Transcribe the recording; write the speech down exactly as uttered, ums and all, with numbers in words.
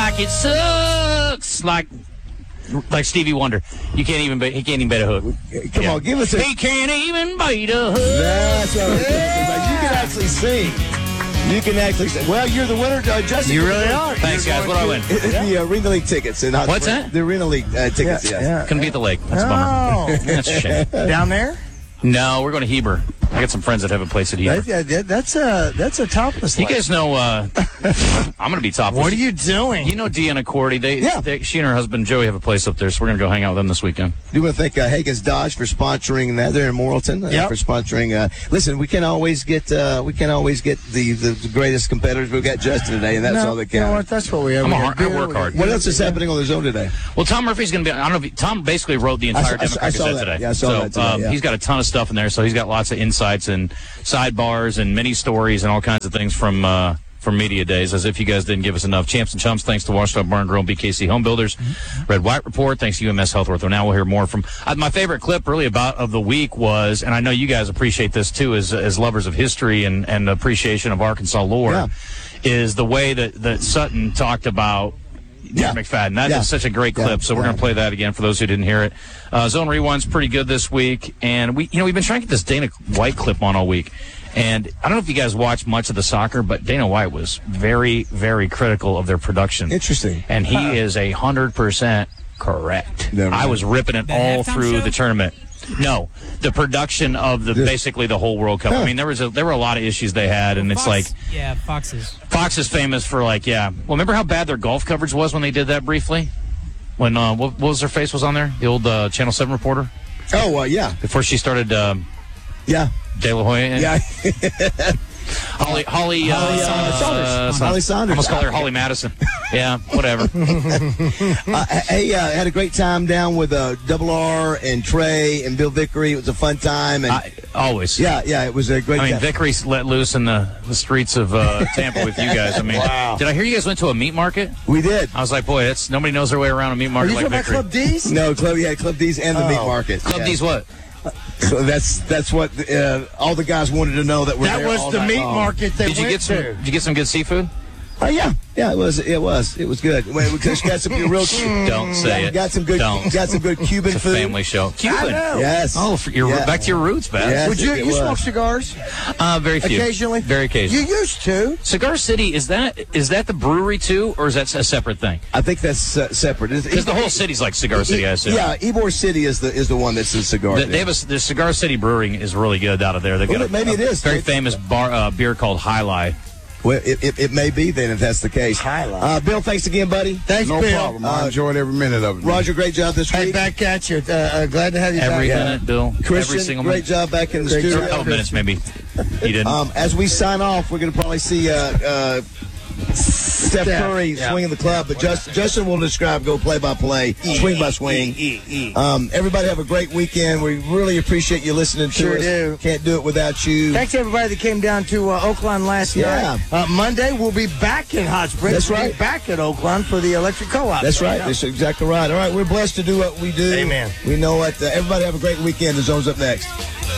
like it sucks, like like Stevie Wonder. You can't even he can't even bait a hook. Come Yeah. on, give us a. He can't even bait a hook. That's what I was thinking about. You can actually sing. You can actually sing. Well, you're the winner, uh, Justin. You really are. Thanks, guys. What do I win? The uh, Arena League tickets. In Hot What's Springs. that? The Arena League uh, tickets. Yeah, yes. yeah. Couldn't beat the lake. That's a bummer. Oh, That's a shame. down there? No, we're going to Heber. I got some friends that have a place at Heber. That, that, that's a that's a topless. You lake. guys know uh, I'm going to be topless. What are you doing? You know Deanna Cordy. They, Yeah. they, she and her husband Joey have a place up there, so we're going to go hang out with them this weekend. Do you want to thank uh, Hagen's Dodge for sponsoring that there in Morrilton? Uh, Yep. For sponsoring. Uh, listen, we can always get uh, we can always get the, the, the greatest competitors. We've got Justin today, and that's no, all that you know what? counts. That's what we have. I'm We a got hard- I beer, work we got- hard. What else is happening on the zone today? Well, Tom Murphy's going to be. I don't know if he, Tom basically wrote the entire I saw- I Democrat saw Gazette that. today. Yeah, I saw so that today, um, yeah. he's got a ton of stuff in there. So he's got lots of insights and sidebars and mini stories and all kinds of things from. Uh, from Media Days, as if you guys didn't give us enough. Champs and Chumps, thanks to Washington Barn Grill and B K C Home Builders. Mm-hmm. Red White Report, thanks to U M S Health Ortho. Now we'll hear more from... Uh, my favorite clip, really, about of the week was, and I know you guys appreciate this, too, as, as lovers of history and, and appreciation of Arkansas lore, Yeah. is the way that, that Sutton talked about Yeah. Darren McFadden. That is Yeah. such a great Yeah. clip, so we're Yeah. going to play that again for those who didn't hear it. Uh, Zone Rewind's pretty good this week, and we, you know, we've been trying to get this Dana White clip on all week. And I don't know if you guys watched much of the soccer, but Dana White was very, very critical of their production. Interesting. And he is a hundred percent correct. Never I mind. was ripping it The all halftime through show? the tournament. No, the production of the This- basically the whole World Cup. Huh. I mean, there was a, there were a lot of issues they had, and it's like Fox- yeah, Fox's. Fox is famous for like, yeah. Well, remember how bad their golf coverage was when they did that briefly? When uh, what, what was her face was on there? The old uh, Channel Seven reporter Oh, uh, yeah. before she started um, Yeah. De La Hoya. Yeah. Holly, Holly, uh, Holly, uh, uh, Saunders. Holly Saunders. I almost call her Holly Madison. Yeah, whatever. Uh, hey, uh, had a great time down with uh, Double R and Trey and Bill Vickery. It was a fun time. And I, always. yeah, yeah, it was a great I mean, time. Vickery let loose in the, the streets of uh, Tampa with you guys. I mean, Wow. did I hear you guys went to a meat market? We did. I was like, boy, that's nobody knows their way around a meat Are market you like talking about Vickery. Club D's? No, Club, yeah, Club D's and the Oh. meat market. Club yeah. D's what? So that's that's what uh, all the guys wanted to know that we're That there was all the night meat long. market they Did you went get some? to. Did you get some good seafood? Oh yeah, yeah, it was, it was, it was good. Well, because got some real. Don't say it. Got some good. Don't. Got some good Cuban It's a food. family show. Cuban. know. Yes. Oh, for your, Yeah. back to your roots, Baz. Yes. Would you it you was. smoke cigars Uh, very few. occasionally? Very occasionally. You used to. Cigar City, is that is that the brewery too, or is that a separate thing? I think that's uh, separate. Because the whole city's like Cigar City, I assume. Yeah, Ybor City is the is the one that's the cigar. They, they have a, the Cigar City Brewing is really good out of there. They've got Well, a, maybe it a is. very It- famous bar, uh, beer called High Lie. Well, it, it, it may be then if that's the case. Highlight. Uh, Bill, thanks again, buddy. Thanks, No Bill. problem. I Uh, enjoyed every minute of it. Roger, great job this Hey, week. back at you. Uh, uh, glad to have you Every back. minute, Bill. Christian, Every single great minute. job back in the Great studio. A couple minutes, maybe. He didn't. Um, as we sign off, we're going to probably see uh, uh, Steph Steph, Curry yeah. swinging the club, but Justin, Justin will describe go play by play, swing by swing. Um, everybody have a great weekend. We really appreciate you listening to Sure us. do. Can't do it without you. Thanks to everybody that came down to uh, Oakland last Yeah. night. Uh, Monday we'll be back in Hot Springs. That's We'll be right. back at Oakland for the Electric Co-op. That's right. Yeah. That's exactly right. All right, we're blessed to do what we do. Amen. We know what. Uh, everybody have a great weekend. The Zone's up next.